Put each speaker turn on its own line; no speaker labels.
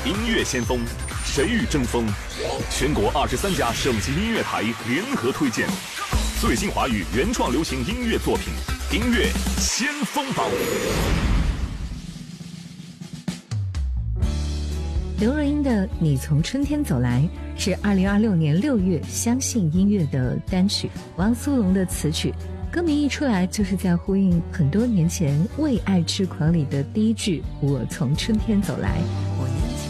音乐先锋，谁与争锋？全国23家省级音乐台联合推荐最新华语原创流行音乐作品，音乐先锋榜。
刘若英的《你从春天走来》是2026年6月相信音乐的单曲，王苏泷的词曲，歌名一出来就是在呼应很多年前《为爱痴狂》里的第一句“我从春天走来”。
我